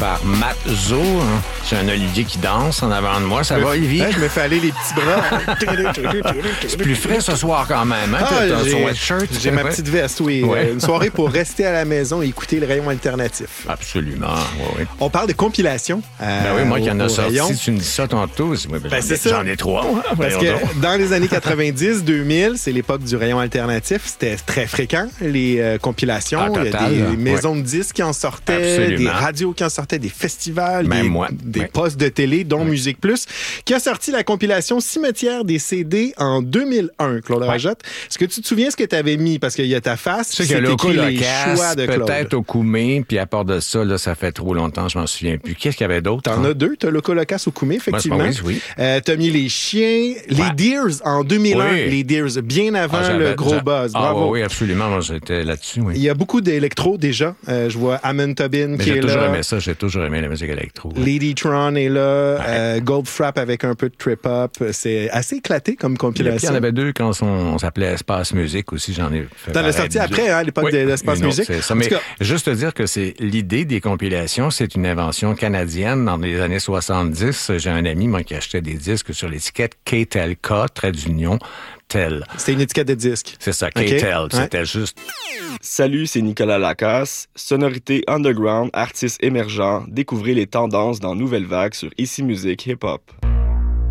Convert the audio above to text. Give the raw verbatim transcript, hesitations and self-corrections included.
par Matt Zo. Hein. J'ai un Olivier qui danse en avant de moi. Ça va, Olivier? Ouais, je me fais aller les petits bras. C'est plus frais ce soir quand même. Hein? Ah, T'as j'ai, ton sweatshirt. J'ai ma petite veste, oui. Ouais. Une soirée pour rester à la maison et écouter le rayon alternatif. Absolument, oui, oui. On parle de compilation. Euh, Ben oui, moi qui en au, a au sorti, rayon. tu me dis ça tantôt. Ben, Ben, j'en, c'est ai, ça. j'en ai trois, moi. Parce Voyons que donc. dans les années quatre-vingt-dix deux mille, c'est l'époque du rayon alternatif. C'était très fréquent, les euh, compilations. Ah, Il y a total, des là. maisons Ouais. de disques qui en sortaient, Absolument. des radios qui en sortaient, des festivals, Même des, moi. des Ouais. postes de télé, dont Ouais. Musique Plus, qui a sorti la compilation Cimetière des C D en deux mille un, Claude Ouais. Rajotte. Est-ce que tu te souviens ce que tu avais mis? Parce qu'il y a ta face, Tu sais c'est que le écrit les Colocasse, choix de Claude. peut-être au Koumé, puis à part de ça, là, ça fait trop longtemps, je m'en souviens plus. Qu'est-ce qu'il y avait d'autre? T'en hein? as deux. T'as le Colocas au Koumé, effectivement. Ben, c'est pas- oui, oui. Euh, t'as mis les chiens, les Ouais. Deers en deux mille un. Oui. Les Deers, bien avant Ah, le j'avais- gros j'a- buzz. Ah, Bravo. oui, oui, absolument. Moi, j'étais là-dessus, oui. Il y a beaucoup d'électro déjà. Euh, je vois Amon Tobin Mais qui j'ai est toujours là. aimé ça. J'ai toujours aimé la musique électro. Lady Tron est là. Euh, Goldfrapp avec un peu de trip-hop. C'est assez éclaté comme Puis, il y compilation. en avait deux quand on, on s'appelait Espace Musique aussi. J'en ai fait. T'en as pareil. sorti après, hein, à l'époque Oui, de l'Espace une autre, Musique. c'est ça. En Mais tout cas- juste te dire que c'est l'idée des compilations, c'est une invention canadienne dans les années soixante-dix. J'ai un ami, moi, qui achetait des disques sur l'étiquette K-Tel-K, trait d'union, tel. C'était une étiquette de disque. C'est ça, Ok. K-Tel. Ouais. C'était juste. Salut, c'est Nicolas Lacasse. Sonorité underground, artistes émergents. Découvrez les tendances dans Nouvelle Vague sur Ici Musique Hip Hop.